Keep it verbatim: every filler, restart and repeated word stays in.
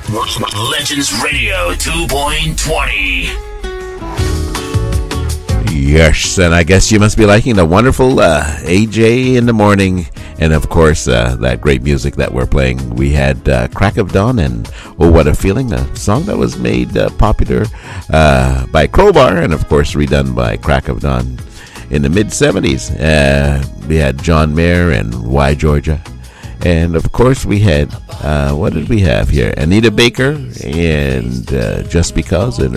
Legends Radio two point twenty. Yes, and I guess you must be liking the wonderful uh, A J in the morning, and of course uh, that great music that we're playing. We had uh, Crack of Dawn and Oh What a Feeling, a song that was made uh, popular uh, by Crowbar and of course redone by Crack of Dawn in the mid seventies. Uh, we had John Mayer and Why Georgia, and of course we had uh, what did we have here? Anita Baker and uh, Just Because, and